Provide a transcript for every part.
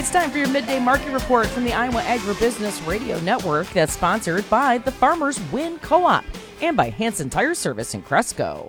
It's time for your midday market report from the Iowa Agribusiness Radio Network that's sponsored by the Farmers Win Co-op and by Hanson Tire Service in Cresco.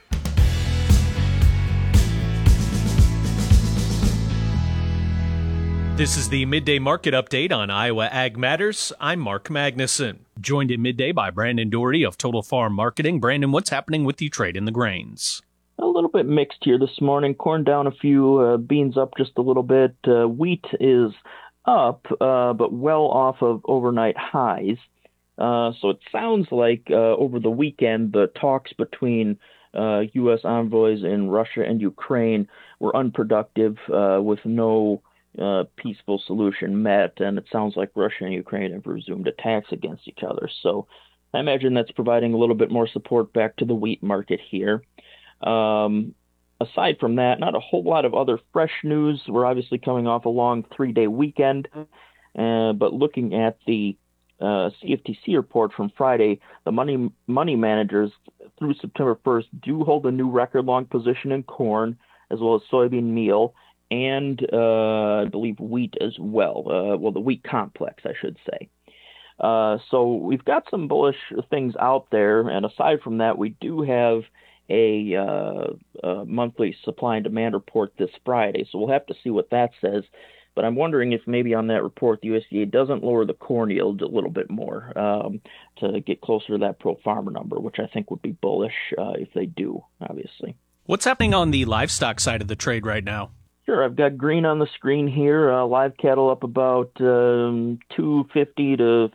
This is the Midday Market Update on Iowa Ag Matters. I'm Mark Magnuson. Joined at midday by Brandon Doherty of Total Farm Marketing. Brandon, what's happening with the trade in the grains? A little bit mixed here this morning. Corn down a few, beans up just a little bit. Wheat is up, but well off of overnight highs. So it sounds like over the weekend, the talks between U.S. envoys in Russia and Ukraine were unproductive with no peaceful solution met, and it sounds like Russia and Ukraine have resumed attacks against each other. So I imagine that's providing a little bit more support back to the wheat market here. Aside from that, not a whole lot of other fresh news. We're obviously coming off a long 3-day weekend, but looking at the CFTC report from Friday, the money managers through September 1st do hold a new record long position in corn as well as soybean meal and I believe wheat as well. The wheat complex, I should say. So we've got some bullish things out there, and aside from that, we do have a monthly supply and demand report this Friday, so we'll have to see what that says. But I'm wondering if maybe on that report the USDA doesn't lower the corn yield a little bit more to get closer to that pro farmer number, which I think would be bullish if they do, obviously. What's happening on the livestock side of the trade right now? Sure, I've got green on the screen here. Live cattle up about 250 to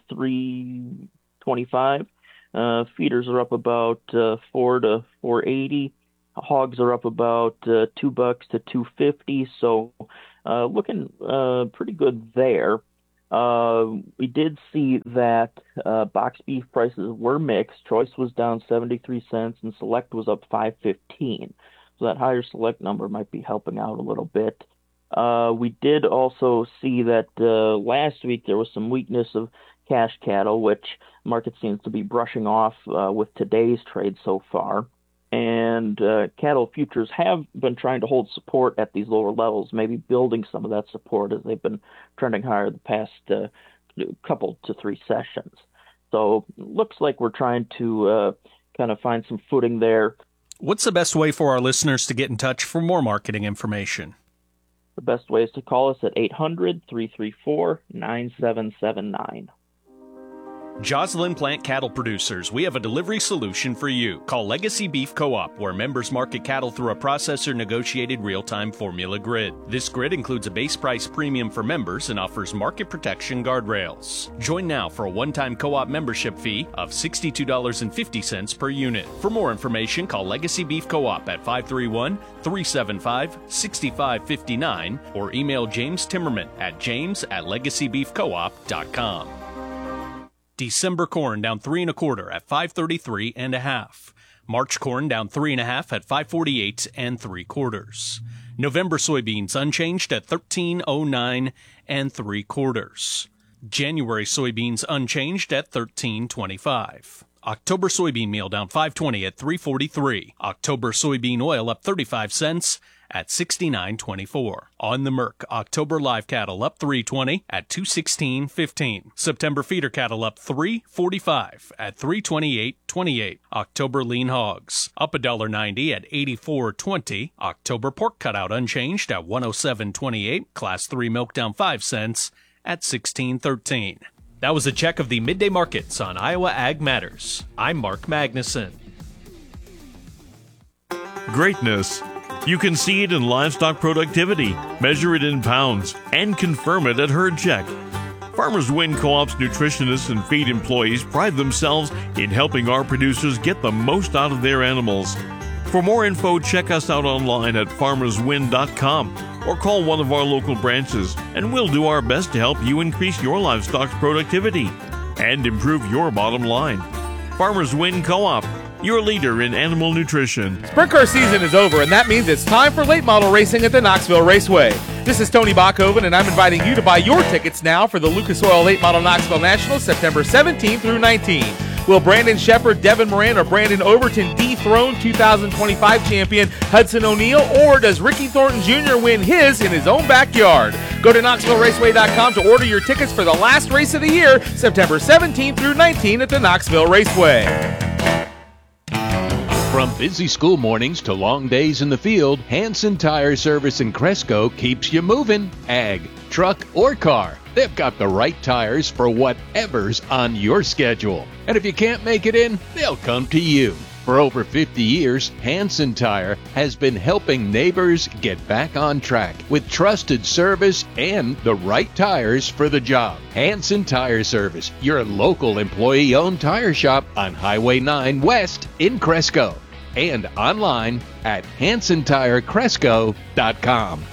325. Feeders are up about 4 to 480. Hogs are up about $2 to $2.50. So looking pretty good there. We did see that box beef prices were mixed. Choice was down 73 cents and Select was up 5.15. So that higher Select number might be helping out a little bit. We did also see that last week there was some weakness of cash cattle, which market seems to be brushing off with today's trade so far. And cattle futures have been trying to hold support at these lower levels, maybe building some of that support as they've been trending higher the past couple to 3 sessions. So looks like we're trying to kind of find some footing there. What's the best way for our listeners to get in touch for more marketing information? The best way is to call us at 800-334-9779. Joslyn Plant Cattle Producers, we have a delivery solution for you. Call Legacy Beef Co-op, where members market cattle through a processor-negotiated real-time formula grid. This grid includes a base price premium for members and offers market protection guardrails. Join now for a one-time co-op membership fee of $62.50 per unit. For more information, call Legacy Beef Co-op at 531-375-6559 or email James Timmerman at james@legacybeefcoop.com. December corn down 3 1/4 at 533 1/2. March corn down 3 1/2 at 548 3/4. November soybeans unchanged at 1309 3/4. January soybeans unchanged at 1325. October soybean meal down 520 at 343. October soybean oil up 35 cents at 69.24. On the Merc, October live cattle up 320 at 216.15. September feeder cattle up 345 at 328.28. October lean hogs up $1.90 at 84.20. October pork cutout unchanged at 107.28. Class 3 milk down 5 cents at 16.13. That was a check of the midday markets on Iowa Ag Matters. I'm Mark Magnuson. Greatness. You can see it in livestock productivity, measure it in pounds, and confirm it at Herd Check. Farmers Win Co-op's nutritionists and feed employees pride themselves in helping our producers get the most out of their animals. For more info, check us out online at farmerswin.com or call one of our local branches, and we'll do our best to help you increase your livestock's productivity and improve your bottom line. Farmers Win Co-op, your leader in animal nutrition. Sprint car season is over, and that means it's time for late model racing at the Knoxville Raceway. This is Tony Bachhoven, and I'm inviting you to buy your tickets now for the Lucas Oil Late Model Knoxville National, September 17 through 19. Will Brandon Shepard, Devin Moran, or Brandon Overton dethrone 2025 champion Hudson O'Neal, or does Ricky Thornton Jr. win his in his own backyard? Go to KnoxvilleRaceway.com to order your tickets for the last race of the year, September 17th through 19th at the Knoxville Raceway. From busy school mornings to long days in the field, Hanson Tire Service in Cresco keeps you moving. Ag, truck, or car, they've got the right tires for whatever's on your schedule. And if you can't make it in, they'll come to you. For over 50 years, Hanson Tire has been helping neighbors get back on track with trusted service and the right tires for the job. Hanson Tire Service, your local employee-owned tire shop on Highway 9 West in Cresco. And online at HansonTireCresco.com.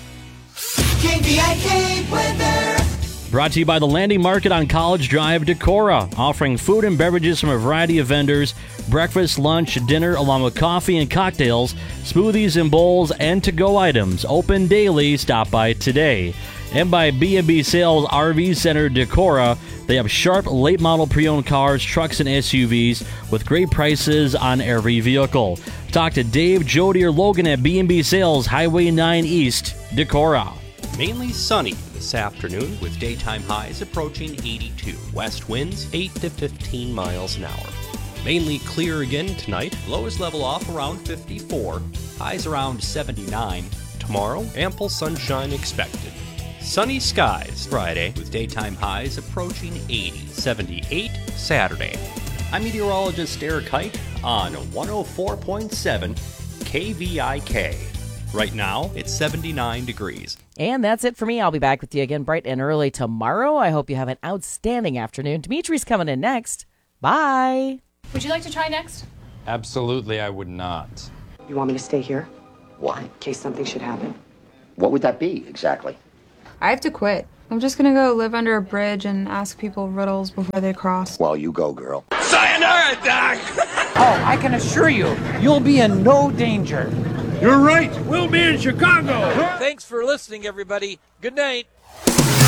KVIK weather. Brought to you by the Landing Market on College Drive, Decorah, offering food and beverages from a variety of vendors, breakfast, lunch, dinner, along with coffee and cocktails, smoothies and bowls, and to-go items. Open daily. Stop by today. And by B&B Sales RV Center, Decorah. They have sharp, late-model pre-owned cars, trucks, and SUVs with great prices on every vehicle. Talk to Dave, Jody, or Logan at B&B Sales, Highway 9 East, Decorah. Mainly sunny this afternoon with daytime highs approaching 82. West winds 8 to 15 miles an hour. Mainly clear again tonight. Lows level off around 54. Highs around 79. Tomorrow, ample sunshine expected. Sunny skies Friday with daytime highs approaching 80. 78 Saturday. I'm meteorologist Eric Height on 104.7 KVIK. Right now, it's 79 degrees. And that's it for me. I'll be back with you again bright and early tomorrow. I hope you have an outstanding afternoon. Dimitri's coming in next. Bye. Would you like to try next? Absolutely, I would not. You want me to stay here? Why? In case something should happen. What would that be, exactly? I have to quit. I'm just gonna go live under a bridge and ask people riddles before they cross. Well, you go, girl. Sayonara, Doc! Oh, I can assure you, you'll be in no danger. You're right. We'll be in Chicago. Thanks for listening, everybody. Good night.